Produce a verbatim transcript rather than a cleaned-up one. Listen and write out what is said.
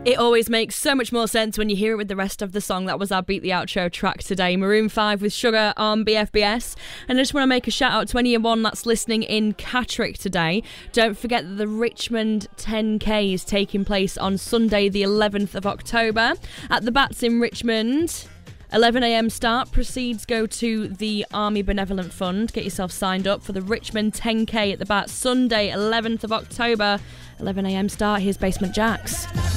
It always makes so much more sense when you hear it with the rest of the song. That was our Beat the Outro track today. Maroon five with Sugar on B F B S. And I just want to make a shout out to anyone that's listening in Catterick today. Don't forget that the Richmond ten K is taking place on Sunday the eleventh of October at the Bats in Richmond. eleven a.m. start. Proceeds go to the Army Benevolent Fund. Get yourself signed up for the Richmond ten K at the Bats Sunday eleventh of October. eleven a.m. start. Here's Basement Jaxx.